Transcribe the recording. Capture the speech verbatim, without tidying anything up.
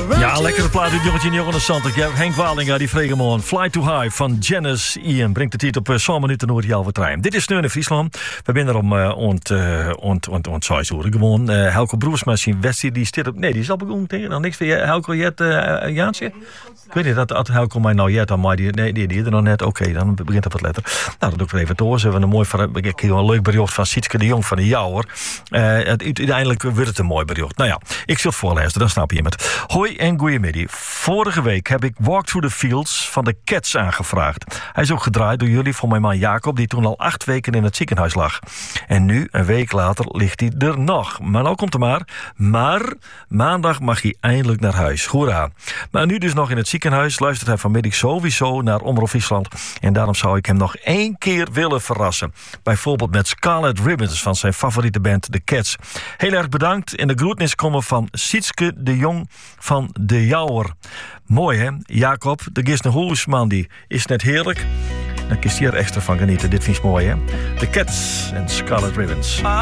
Ja, lekkere plaat uit jongetje negenenzestig. Ja, Henk Walinga, die vreeg hem aan. Fly Too High van Janice Ian. Brengt de titel op uh, zo'n minuten nooit die halve trein. Dit is Steun in Friesland. We zijn er om uh, ont, uh, ont, ont, ont, zes uur gewoon. Uh, Helco Broersma zijn Westie, die zit op... Nee, die is al begonnen tegen. Dan niks voor je. Helco, je hebt uh, Jaantje? Ik weet niet, dat, dat Helco mij nou jet dan, maar die, nee, die, die er nog net. Oké, okay, dan begint het wat letter. Nou, dat doe ik weer even door. Ze hebben een mooi, ik heb een leuk bericht van Sietske de Jong van de Jouwer. Uh, het, uiteindelijk wordt het een mooi bericht. Nou ja, ik zal het voorlezen, dan snap je het. Hoi en goeiemiddag. Vorige week heb ik Walk Through the Fields van de Cats aangevraagd. Hij is ook gedraaid door jullie voor mijn man Jacob, die toen al acht weken in het ziekenhuis lag. En nu, een week later, ligt hij er nog. Maar nou komt er maar. Maar maandag mag hij eindelijk naar huis. Hoera. Maar nu dus nog in het ziekenhuis luistert hij vanmiddag sowieso naar Omroep Friesland. En daarom zou ik hem nog één keer willen verrassen. Bijvoorbeeld met Scarlet Ribbons van zijn favoriete band The Cats. Heel erg bedankt. En de groetnis komen van Sietske de Jong van de Jouwer. Mooi hè, Jacob, de Gisne Hoesman, die is net heerlijk. Dan kiest hij er extra van genieten. Dit vind ik mooi hè. The Cats en Scarlet Ribbons.